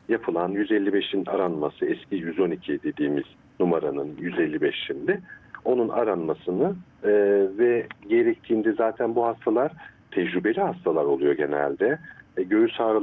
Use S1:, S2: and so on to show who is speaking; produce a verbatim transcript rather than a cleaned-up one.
S1: yapılan yüz elli beşin aranması, eski yüz on iki dediğimiz numaranın yüz elli beş şimdi, onun aranmasını e, ve gerektiğinde zaten bu hastalar tecrübeli hastalar oluyor genelde. E, göğüs ağrıları